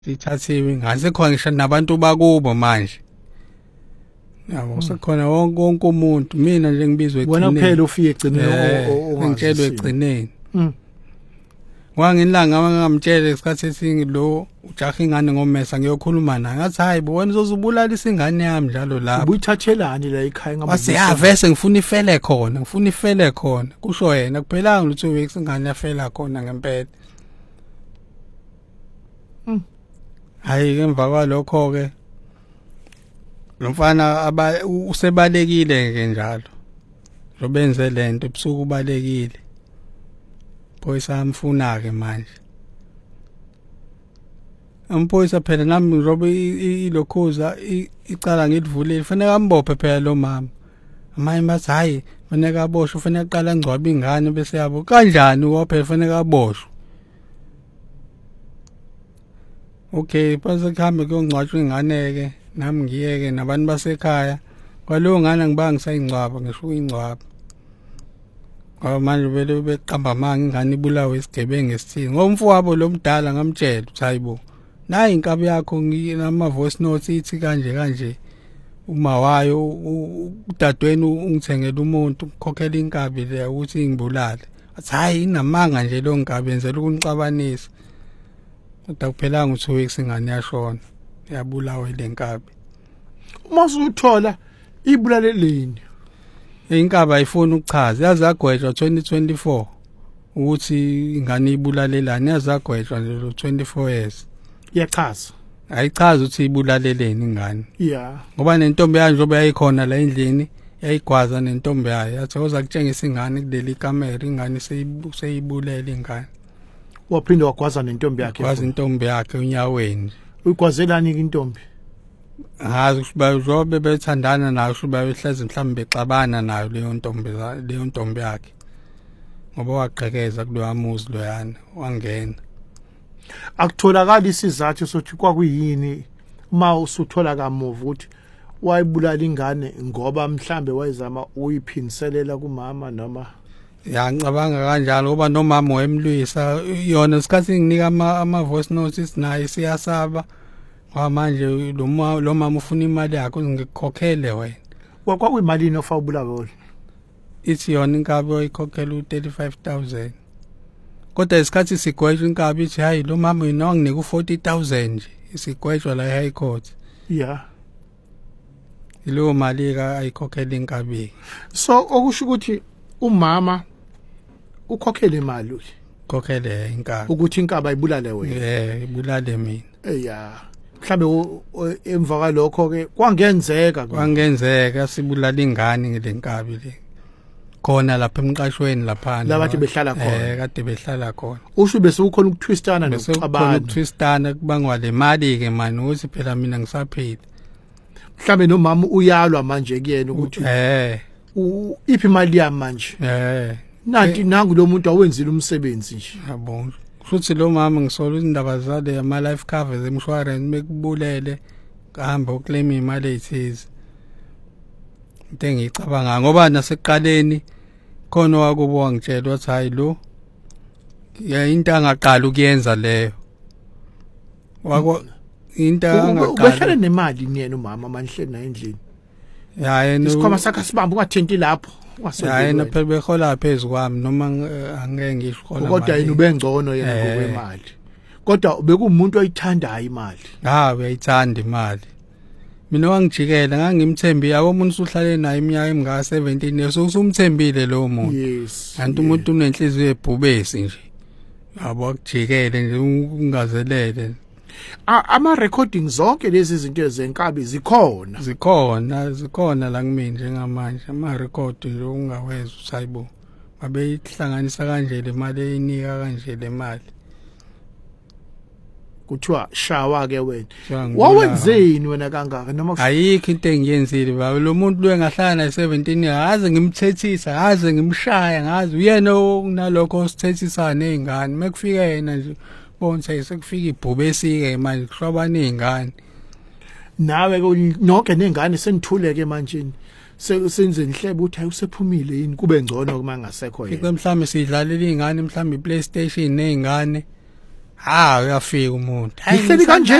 Sithathiwe ngasekhona ngisho nabantu bakubo manje. Yabo sekhona wonke umuntu mina nje ngibizwe egcineni. Wena kuphela ufike egcineni ongitshelwe egcineni. Wangilanga ngamtshela isikhathi esingi lo ujaha ingane ngomesa ngiyokhuluma naye ngathi hayi bo wena uzobulala isingane yami njalo lapha. Ubuyithathelani la ekhaya ngamazi. Vese ngifuna ifele khona. Kusho yena kuphelanga lo 2 weeks ingane yafela khona ngempela. Hayi emva kwalokho ke lo mfana usebalekile ke njalo. Lobenze lento ebusuku ubalekile. Phoyisa amfuna ke manje. Amphoyisa phela nami ngizobe ilokhuza icala ngilivulile fanele ambophe phela lo mama. Amaye bathi hayi fanele aboshwe fanele aqala ngcwaba ingane bese yabo kanjani phela fanele aboshwe. Okay bese kuhambe kuyongcwatshwa ingane ke nami ngiyeke nabantu basekhaya kwalowo ngane ngibanga sayingcwaba ngisho uyingcwaba. Ngoba manje vele beqamba manga ingane ibulawe isigebengu esithini ngomfowabo lo mdala ngamtshela uthi hayibo nayi inkabi yakho nginama voice notes ithi kanje uma wayo udadweni ungithengela umuntu ukhokhela inkabi le ukuthi ngibulale athi hayi inamanga nje lo nkabi yenzela ukunixabanisa kodwa kuphelanga u2 weeks ingane yashona yabulawa ile nkabi. Uma usuthola ibulaleleni inkaba ayifuni ukuchaza yazi agwetshwa 2024 ukuthi ingane ibulalelani yazi agwetshwa nje lo 24 years iyachaza ayichaza ukuthi ibulaleleni ingane ngoba nentombi yayo njobe yayikhona la endlini yayigwaza nentombi yayo yathi uzakutshengisa ingane kuleli kamera ingane seyibulela ingane waphinda wagwaza nentombi yakhe gwaza intombi yakhe unyaweni uyigwazelani intombi hayi bazobe bethandana nayo shuba behlezi mhlambe bexabana nayo leyo ntombi yakhe ngoba waqhekeza kuloya muzi loyana wangena. Akutholakala isizathu sokuthi kwakuyini uma usuthola kamuva ukuthi wayibulala ingane ngoba mhlambe wayizama uyiphiniselela kumama noma ngicabanga kanjalo ngoba nomama wemlwisa yona isikhathi nginika ama voice notes naye siyasaba ngoba manje lo mama ufuna imali yakho ngikukhokhele wena. Kwakuyimali nofa ubulawe ithi yona inkabi oyikhokhela u35,000 kodwa isikhathi sigwetshwa inkabi ithi hayi lo mama yena wanginika u40,000 nje isigwetshwa la high court. Ilo mali ka ayikhokhela inkabi. So okusho ukuthi umama ukhokhele imali ukhokhele inkabi ukuthi inkabi ayibulale wena. Ibulale mina. Mhlambe emva kwalokho ke kwangenzeka sibulala ingane ngelenkabi le. Khona lapha emqashweni lapha labathi behlala khona kade behlala khona. Usho bese ukhona ukutwistana nokuxabana. Ukutwistana kubangwa le mali ke manje ukuthi phela mina ngisaphila. Mhlambe nomama uyalwa manje kuyena ukuthi iphi imali yami manje. Nanti nangu lo muntu awenzile umsebenzi nje. Yabona. Futhi lo mama ngisola indaba zale ama life covers insurance mekubulele kahamba uclaim imali ethize. Into engicabanga ngoba nasekuqaleni khona wakubo wangitshela wathi hayi lo into angaqala ukuyenza leyo. Into angaqala ubehlele nemali niyena umama manihleli naye endlini. Yena isikhwama sakhe sibamba ungathinti lapho. Yena phela behola phezulu kwami noma angeke ngisho hola mali. Kodwa yena ubengcono yena ngokwemali. Kodwa bekumuntu oyithandayo imali. Uyayithanda imali. Mina wangijikela ngangimthembi yabo umuntu usuhlale naye iminyaka emingaka 17 years usumthembile lo muntu. Kanti umuntu unenhliziyo ebhubesi nje. Yabo akujikele nje ungazelele. Ama recording zonke lezi zinto zenkabi zikhona la kumina njengamanje ama record nje ungaweza usayibo babeyihlanganisa kanje le mali eyinika kanje le mali kuthiwa shawa ke wena wawenzeni wena kangaka noma ayikho into engiyenzile baba lo muntu lo engahlala naye 17 yazi ngimthethisa yazi ngimshaya ngazi uyena onalokho osithethisa nezingane mekufika yena nje bonke sekufika ibhubesi ke manje kushwabana izingane nawe nonke nengane senithuleke manje senze nihlebe uthi ayusephumile yini kube ngcono kuma ngasekho yena mhlawumbe sidlalela izingane mhlawumbe iPlayStation nezingane uyafika umuntu ihleli kanje